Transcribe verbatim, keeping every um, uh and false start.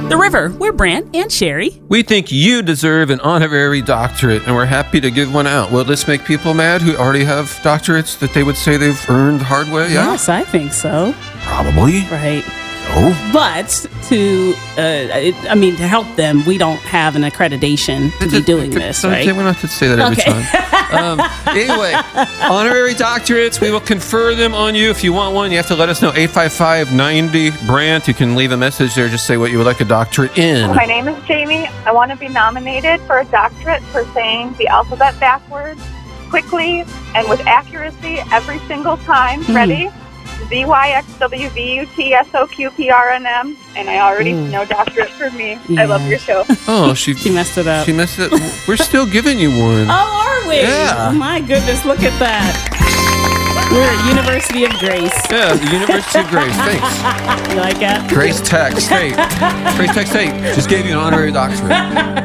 The River. We're Brant and Sherry. We think you deserve an honorary doctorate, and we're happy to give one out. Will this make people mad who already have doctorates that they would say they've earned the hard way? Yeah? Yes, I think so. Probably. Right. Oh. But to, uh, it, I mean, to help them, we don't have an accreditation to be doing this, right? Okay, we don't have to say that every Okay. time. Um, anyway, honorary doctorates, we will confer them on you. If you want one, you have to let us know. eight five five, ninety, Brant. You can leave a message there. Just say what you would like a doctorate in. My name is Jamie. I want to be nominated for a doctorate for saying the alphabet backwards, quickly, and with accuracy every single time. Mm. Ready? Z Y X W V U T S O Q P R N M, and I already Ooh. know doctorate for me. Yeah. I love your show. Oh, she, She messed it up. She messed it. We're still giving you one. Oh, are we? Yeah. Oh, my goodness, look at that. We're at University of Grace. Yeah, the University of Grace. Thanks. You like that? Grace Tech State. Grace Tech State just gave you an honorary doctorate.